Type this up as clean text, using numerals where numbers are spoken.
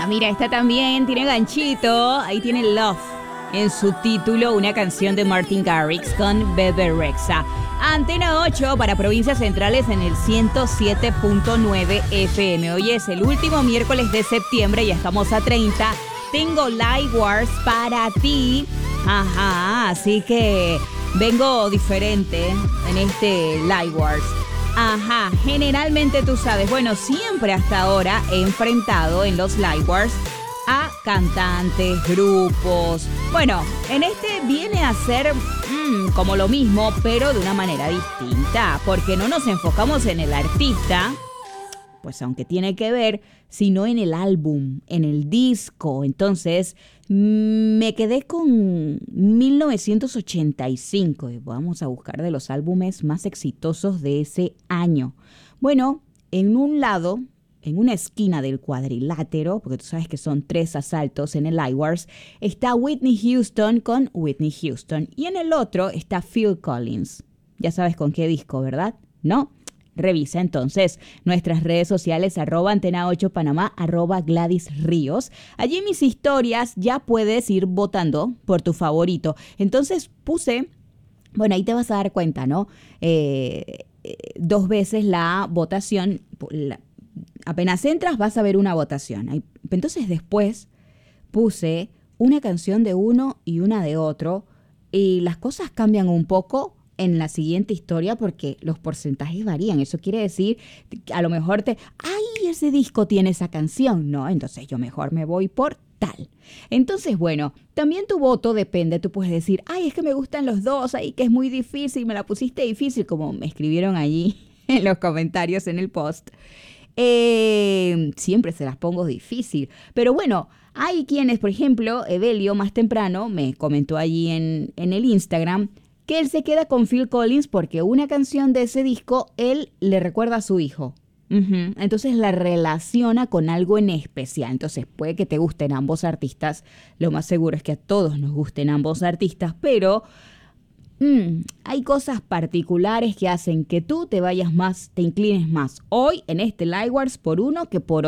mira, esta también tiene ganchito. Ahí tiene Love en su título, una canción de Martin Garrix con Bebe Rexha. Antena 8 para provincias centrales en el 107.9 FM. Hoy es el último miércoles de septiembre, ya estamos a 30. Tengo Live Wars para ti. Ajá, así que vengo diferente en este Live Wars. Ajá, generalmente tú sabes, bueno, siempre hasta ahora he enfrentado en los Live Wars a cantantes, grupos. Bueno, en este viene a ser como lo mismo, pero de una manera distinta, porque no nos enfocamos en el artista, pues aunque tiene que ver, sino en el álbum, en el disco. Entonces, me quedé con 1985. Vamos a buscar de los álbumes más exitosos de ese año. Bueno, en un lado, en una esquina del cuadrilátero, porque tú sabes que son 3 asaltos en el Live Wars, está Whitney Houston con Whitney Houston. Y en el otro está Phil Collins. Ya sabes con qué disco, ¿verdad? ¿No? Revisa entonces nuestras redes sociales, @Antena8 Panamá, @Gladys Ríos. Allí en mis historias ya puedes ir votando por tu favorito. Entonces puse, bueno, ahí te vas a dar cuenta, ¿no? 2 veces la votación. Apenas entras vas a ver una votación. Entonces después puse una canción de uno y una de otro. Y las cosas cambian un poco en la siguiente historia porque los porcentajes varían. Eso quiere decir, a lo mejor ese disco tiene esa canción. No, entonces yo mejor me voy por tal. Entonces, bueno, también tu voto depende. Tú puedes decir, es que me gustan los dos, que es muy difícil, me la pusiste difícil, como me escribieron allí en los comentarios en el post. Siempre se las pongo difícil. Pero bueno, hay quienes, por ejemplo, Evelio más temprano me comentó allí en el Instagram que él se queda con Phil Collins porque una canción de ese disco él le recuerda a su hijo. Entonces la relaciona con algo en especial. Entonces puede que te gusten ambos artistas. Lo más seguro es que a todos nos gusten ambos artistas, pero hay cosas particulares que hacen que tú te vayas más, te inclines más hoy en este Live Wars por uno que por otro.